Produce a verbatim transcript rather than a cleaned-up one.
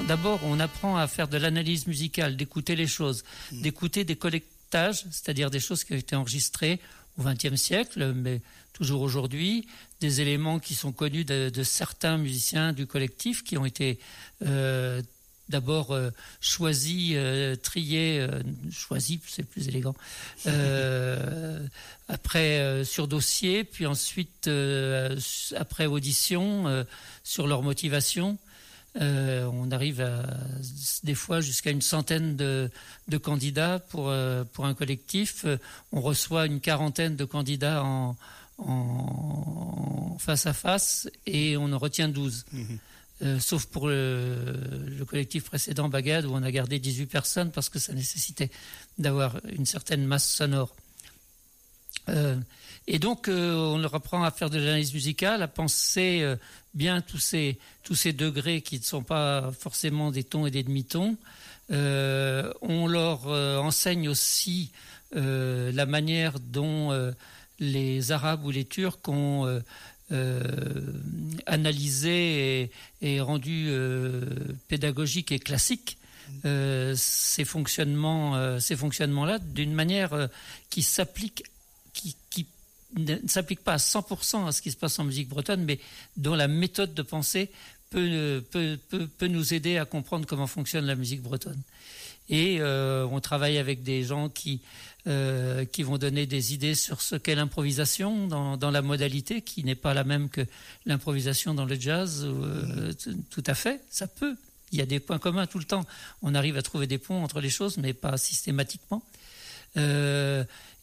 d'abord, on apprend à faire de l'analyse musicale, d'écouter les choses, mmh. d'écouter des collectages, c'est-à-dire des choses qui ont été enregistrées au vingtième siècle, mais toujours aujourd'hui, des éléments qui sont connus de, de certains musiciens du collectif qui ont été euh, d'abord euh, choisis, euh, triés, euh, choisis, c'est plus élégant, euh, après euh, sur dossier, puis ensuite euh, après audition, euh, sur leur motivation. Euh, on arrive à, des fois jusqu'à une centaine de, de candidats pour, euh, pour un collectif. On reçoit une quarantaine de candidats en, en face à face et on en retient douze. Mmh. Euh, sauf pour le, le collectif précédent, Bagad, où on a gardé dix-huit personnes parce que ça nécessitait d'avoir une certaine masse sonore. Euh, et donc, euh, on leur apprend à faire de l'analyse musicale, à penser euh, bien tous ces, tous ces degrés qui ne sont pas forcément des tons et des demi-tons. Euh, on leur euh, enseigne aussi euh, la manière dont euh, les Arabes ou les Turcs ont euh, euh, analysé et, et rendu euh, pédagogique et classique euh, ces fonctionnements, euh, ces fonctionnements-là d'une manière euh, qui s'applique Qui, qui ne s'applique pas à cent pour cent à ce qui se passe en musique bretonne, mais dont la méthode de pensée peut, peut, peut, peut nous aider à comprendre comment fonctionne la musique bretonne. Et euh, on travaille avec des gens qui, euh, qui vont donner des idées sur ce qu'est l'improvisation dans, dans la modalité, qui n'est pas la même que l'improvisation dans le jazz. Euh, tout à fait, ça peut. Il y a des points communs tout le temps. On arrive à trouver des ponts entre les choses, mais pas systématiquement. Euh,